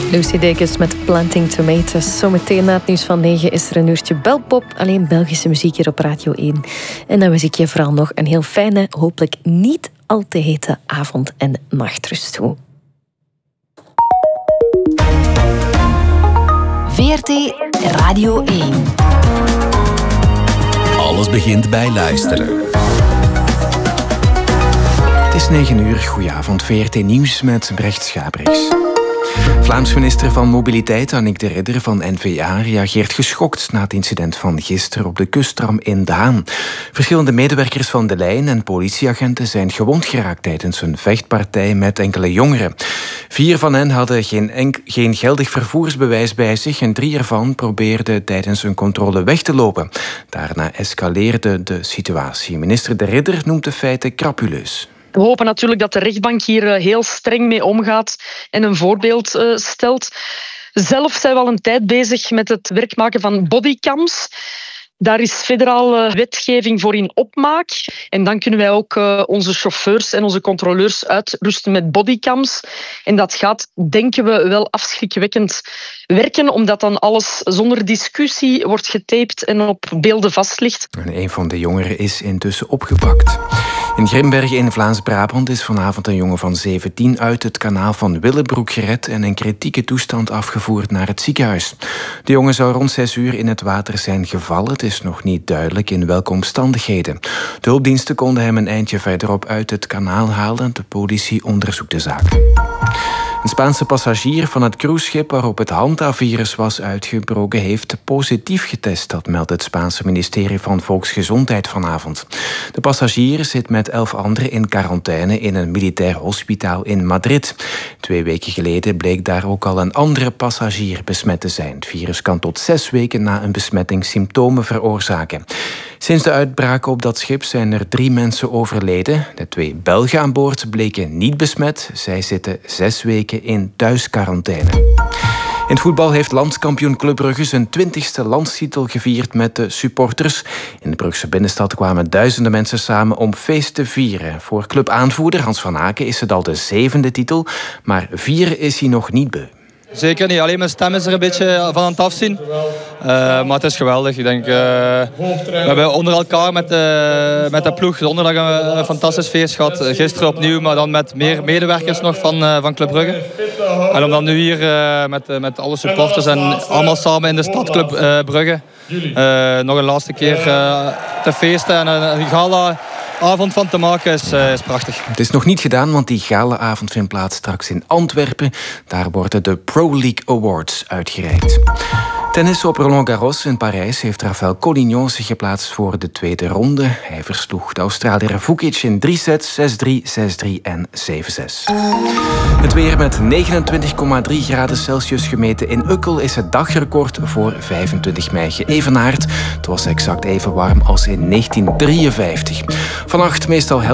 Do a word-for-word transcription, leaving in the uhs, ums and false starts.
Lucy Dacus met Planting Tomatoes. Zometeen na het nieuws van negen is er een uurtje Belpop. Alleen Belgische muziek hier op Radio één. En dan wens ik je vooral nog een heel fijne, hopelijk niet al te hete avond- en nachtrust toe. V R T Radio één. Alles begint bij luisteren. Het is negen uur. Goedenavond. V R T Nieuws met Brecht Schabriks. Vlaams minister van Mobiliteit Annick de Ridder van N V A reageert geschokt na het incident van gisteren op de kusttram in Daan. Verschillende medewerkers van de lijn en politieagenten zijn gewond geraakt tijdens een vechtpartij met enkele jongeren. Vier van hen hadden geen, enk- geen geldig vervoersbewijs bij zich en drie ervan probeerden tijdens een controle weg te lopen. Daarna escaleerde de situatie. Minister de Ridder noemt de feiten crapuleus. We hopen natuurlijk dat de rechtbank hier heel streng mee omgaat en een voorbeeld uh, stelt. Zelf zijn we al een tijd bezig met het werk maken van bodycams. Daar is federale wetgeving voor in opmaak. En dan kunnen wij ook uh, onze chauffeurs en onze controleurs uitrusten met bodycams. En dat gaat, denken we, wel afschrikwekkend werken, omdat dan alles zonder discussie wordt getaped en op beelden vast ligt. En een van de jongeren is intussen opgepakt. In Grimbergen in Vlaams-Brabant is vanavond een jongen van zeventien uit het kanaal van Willebroek gered en in kritieke toestand afgevoerd naar het ziekenhuis. De jongen zou rond zes uur in het water zijn gevallen. Het is nog niet duidelijk in welke omstandigheden. De hulpdiensten konden hem een eindje verderop uit het kanaal halen. De politie onderzoekt de zaak. Een Spaanse passagier van het cruiseschip waarop het Hanta-virus was uitgebroken heeft positief getest. Dat meldt het Spaanse ministerie van Volksgezondheid vanavond. De passagier zit met elf anderen in quarantaine in een militair hospitaal in Madrid. Twee weken geleden bleek daar ook al een andere passagier besmet te zijn. Het virus kan tot zes weken na een besmetting symptomen veroorzaken. Sinds de uitbraak op dat schip zijn er drie mensen overleden. De twee Belgen aan boord bleken niet besmet. Zij zitten zes weken in thuisquarantaine. In het voetbal heeft landskampioen Club Brugge zijn twintigste landstitel gevierd met de supporters. In de Brugse binnenstad kwamen duizenden mensen samen om feest te vieren. Voor clubaanvoerder Hans van Aken is het al de zevende titel, maar vieren is hij nog niet beu. Zeker niet, alleen mijn stem is er een beetje van aan het afzien. Uh, maar het is geweldig. Ik denk, uh, we hebben onder elkaar met de, met de ploeg donderdag een, een fantastisch feest gehad. Gisteren opnieuw, maar dan met meer medewerkers nog van, uh, van Club Brugge. En om dan nu hier uh, met, met alle supporters en allemaal samen in de stad Club uh, Brugge uh, nog een laatste keer uh, te feesten en een, een gala avond van te maken is, uh, is prachtig. Het is nog niet gedaan, want die gala-avond vindt plaats straks in Antwerpen. Daar worden de Pro League Awards uitgereikt. Tennis op Roland Garros in Parijs heeft Rafael Collignon zich geplaatst voor de tweede ronde. Hij versloeg de Australiër Vukic in drie sets, zes drie, zes drie en zeven zes. Het weer met negenentwintig komma drie graden Celsius gemeten in Ukkel is het dagrecord voor vijfentwintig mei geëvenaard. Het was exact even warm als in negentien drieënvijftig. Vannacht meestal